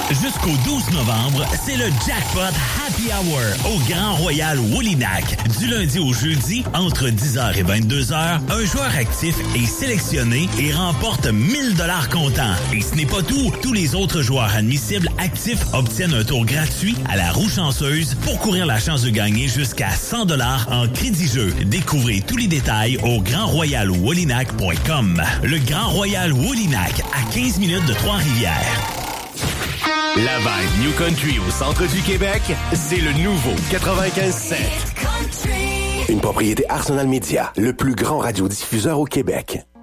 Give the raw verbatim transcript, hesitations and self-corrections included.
Jusqu'au douze novembre, c'est le Jackpot Happy Hour au Grand Royal Woolinac. Du lundi au jeudi, entre dix heures et vingt-deux heures, un joueur actif est sélectionné et remporte mille dollars comptant. Et ce n'est pas tout. Tous les autres joueurs admissibles actifs obtiennent un tour gratuit à la roue chanceuse pour courir la chance de gagner jusqu'à cent dollars en crédit-jeu. Découvrez tous les détails au grand royal woolinac point com. Le Grand Royal Woolinac, à quinze minutes de Trois-Rivières. La vibe New Country au centre du Québec, c'est le nouveau quatre-vingt-quinze sept. Une propriété Arsenal Media, le plus grand radiodiffuseur au Québec.